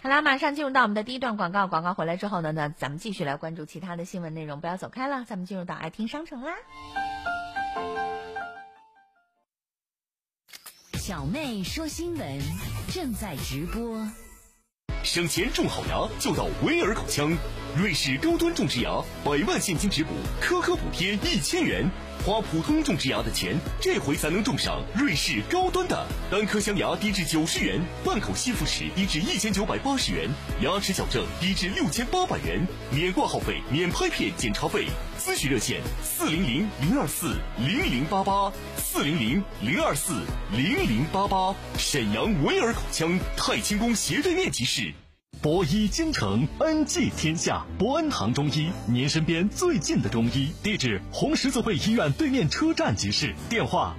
好啦，马上进入到我们的第一段广告。广告回来之后呢，咱们继续来关注其他的新闻内容，不要走开了，咱们进入到爱听商城啦。 小妹说新闻正在直播。 省钱种好牙就到威尔口腔，瑞士高端种植牙100万现金直补，颗颗补贴1000元。花普通种植牙的钱，这回才能种上瑞士高端的。单颗镶牙低至90元，半口吸附齿低至1980元，牙齿矫正低至6800元，免挂号费，免拍片检查费。咨询热线400-024-0088，400-024-0088。沈阳威尔口腔太清宫斜对面即市。博医京城，恩济天下。博恩堂中医，您身边最近的中医。地址：红十字会医院对面车站即市。电话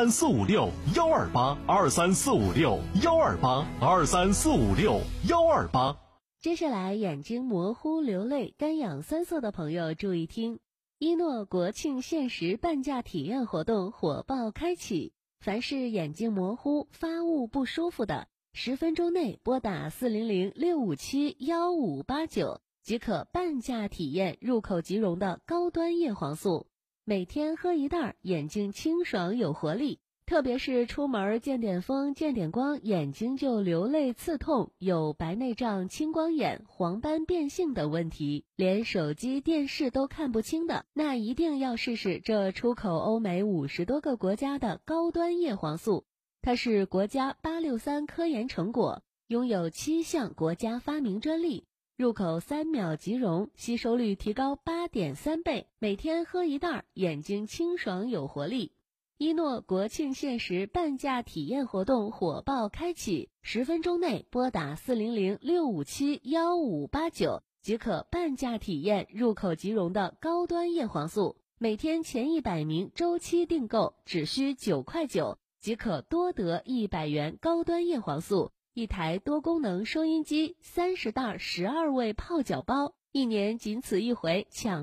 ：23456-128，23456-128，23456-128。 接下来，眼睛模糊、流泪、干痒三色的朋友注意听，一诺国庆限时半价体验活动火爆开启，凡是眼睛模糊、发雾不舒服的，10分钟内拨打400-657-1589即可半价体验入口即溶的高端叶黄素，每天喝一袋，眼睛清爽有活力。特别是出门见点风见点光，眼睛就流泪刺痛，有白内障、青光眼、黄斑变性等问题，连手机电视都看不清的，那一定要试试这出口欧美50多个国家的高端叶黄素。它是国家863科研成果，拥有7项国家发明专利，入口3秒即溶，吸收率提高8.3倍，每天喝一袋，眼睛清爽有活力。一诺国庆限时半价体验活动火爆开启，10分钟内拨打400-657-1589即可半价体验入口即溶的高端叶黄素，每天前100名周期订购只需9块9即可多得100元高端叶黄素，一台多功能收音机，30袋12味泡脚包，1年仅此一回，抢